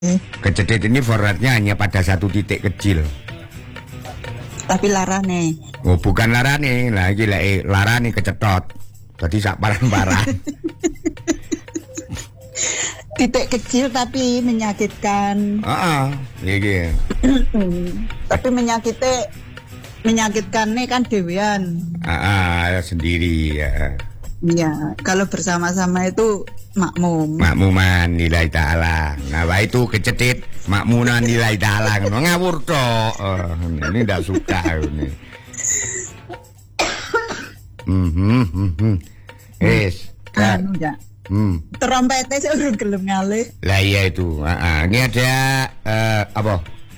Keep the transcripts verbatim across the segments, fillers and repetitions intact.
Kecedit ini forwardnya hanya pada satu titik kecil. Tapi larane. Oh, bukan larane, lagi lah larane kecetot. Tadi sak paran-paran. Titik kecil tapi menyakitkan. Heeh, iki. Tapi menyakiti menyakitkannya kan dewean. Heeh, sendiri ya. Iya, kalau bersama-sama itu makmum. Makmuman nilai ta'ala. Nah, wah itu kecetit makmunan nilai ta'ala. Ngawur toh. Oh, ini ndak suka ini. Mhm, mhm. Es. Anu ya. Hmm. Trompetnya saya udah gelem ngalih. Lah iya itu. Heeh, ini ada uh, apa?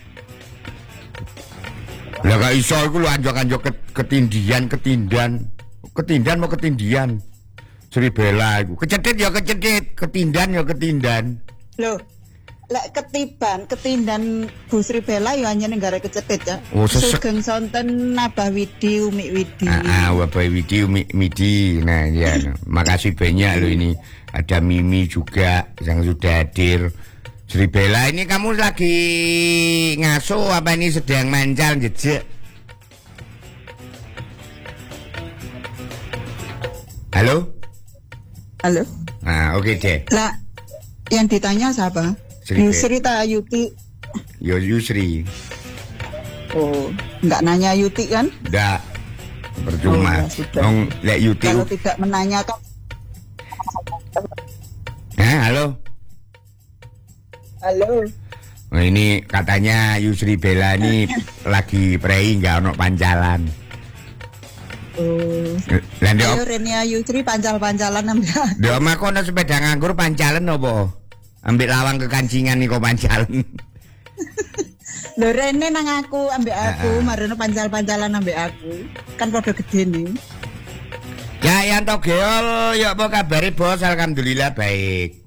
Lah gak iso iku lho anjok-anjok ketindian, ketindan. Ketindan mau ketindian. Sri Bella iku. Kecedit ya kecedit, ketindan ya ketindan. Loh, lek ketiban, ketindan Bu Sri Bella ya hanya negara kecedit ya. Oh, sesek. Sugeng sonten Nabah Widi, Umi Widi. Ah, ah Wabah Widi, Umi Midi. Nah, ya. Makasih banyak loh ini. Ada Mimi juga yang sudah hadir. Sri Bella, ini kamu lagi ngaso apa ini sedang mancal jejak? Halo? Halo? Nah, oke okay deh. Lah, yang ditanya siapa? Sri Yusri ta Yuti? Yo Yusri. Oh, enggak nanya Yuti kan? Enggak. Percuma. Dong, oh, lek Yuti. Kalau tidak menanyakan. Hah, halo? Halo. Nah, ini katanya Yusri Bella ini lagi prei enggak ono pancalan. Oh. Lah ndek Ayo Renia Yusri pancal-pancalan ambek. Ndek omah kono sepeda nganggur pancalan apa? Ambek lawang kekancingan nih kok pancalan. Lho Rene nang aku ambek aku, marino pancal-pancalan ambek aku. Kan padha gede nih. Ya Yanto Geol, ya apa kabare bos? Alhamdulillah baik.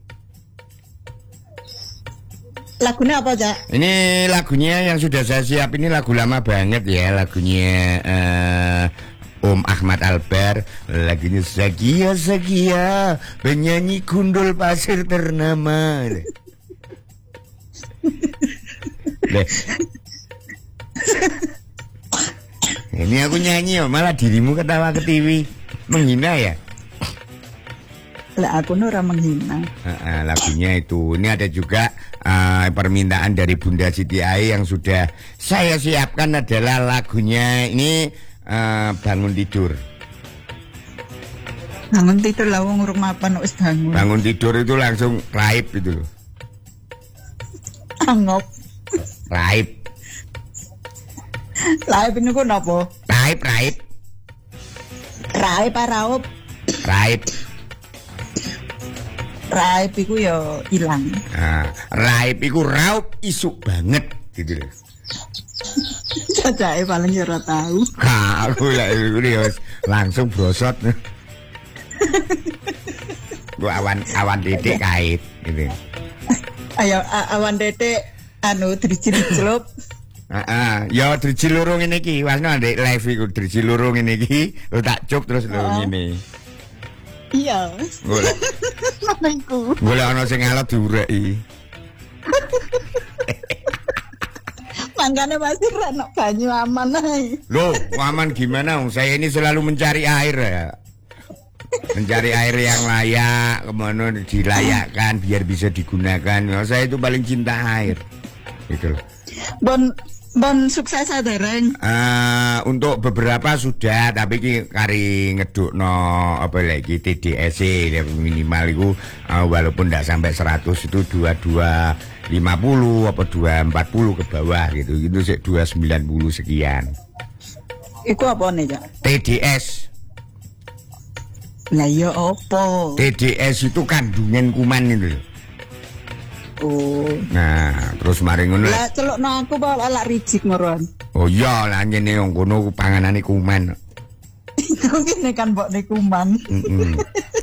Lagunya apa, Cak? Ini lagunya yang sudah saya siap ini lagu lama banget ya, lagunya uh, Om Ahmad Albar, lagunya Zakia Zakia, penyanyi gundul pasir ternama. Ini aku nyanyi oh, malah dirimu ketawa ke T V. Menghina ya? Lah aku ora menghina. Uh, uh, lagunya itu. Ini ada juga uh, permintaan dari Bunda Siti Ai yang sudah saya siapkan adalah lagunya ini uh, Bangun Tidur. Bangun tidur lah wong urung mapan wis bangun. Bangun tidur itu langsung raib itu loh. Angop. Raib. Raib ini kok napa? Raib, raib. Raib apa raup? Raib. Raib iku ya ilang. Nah, raib iku raup isuk banget gitu loh. Cacake paling ya ora tahu. Ka, aku ya iku ya langsung brosot. Gua awan awan titik kait gitu. Ayo awan titik anu driji-drejlop. Heeh, ya driji loro ngene iki, wasno ndek live iku driji loro ngene iki, lu tak cuk terus lho ngene. Iya. Golek. Manengku. Golek ana sing alot diureki. Mangkane pasti rano banyu aman ae. Loh, aman gimana? Saya ini selalu mencari air ya. Mencari air yang layak, kemana dilayakkan biar bisa digunakan. Ya, saya itu paling cinta air. Gitu loh. Bon bon sukses adereng. Uh, untuk beberapa sudah, tapi ki kari ngedukno apa lagi T D S E minimal itu uh, walaupun tidak sampai seratus itu dua puluh dua lima puluh apa dua empat puluh ke bawah gitu. Itu sih dua sembilan puluh sekian. Iku apa nih, Cak? T D S. Lah ya apa? T D S itu kandungan kuman itu loh. Oh. Nah, terus mari ngono. Lah celukno aku kok lak rijik moron. Oh iya, lah nyene wong kono panganane kuman. Iku kene kan mbok ne kuman. Heeh.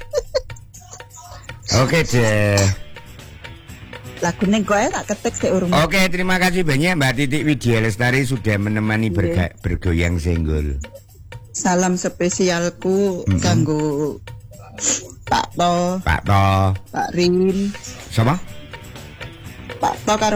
Oke deh. Lagune kowe tak ketik sik urung. Oke, terima kasih banyak Mbak Titik Widya Lestari sudah menemani berga- bergoyang senggol. Salam spesialku mm-hmm. kanggo Pak To, Pak To, Pak Rin. siapa? tak to karo